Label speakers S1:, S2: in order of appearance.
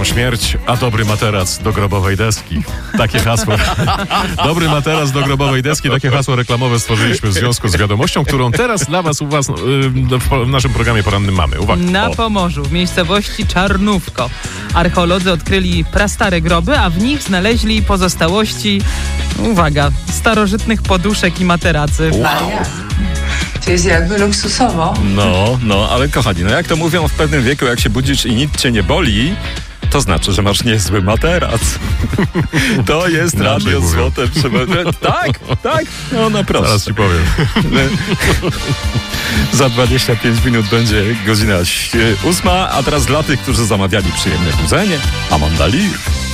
S1: przyjdą śmierć, a dobry materac do grobowej deski. Takie hasło. Dobry materac do grobowej deski. Takie hasło reklamowe stworzyliśmy w związku z wiadomością, którą teraz dla was w naszym programie porannym mamy. Uwaga.
S2: Na Pomorzu, w miejscowości Czarnówko, archeolodzy odkryli prastare groby, a w nich znaleźli pozostałości, uwaga, starożytnych poduszek i materacy.
S3: Wow. To jest jakby luksusowo.
S4: No, ale kochani, jak to mówią w pewnym wieku, jak się budzisz i nic cię nie boli, to znaczy, że masz niezły materac. To jest radio złote. Tak, no naprawdę.
S1: Zaraz ci powiem.
S4: Za 25 minut będzie godzina 8, a teraz dla tych, którzy zamawiali przyjemne budzenie, Amanda Lear.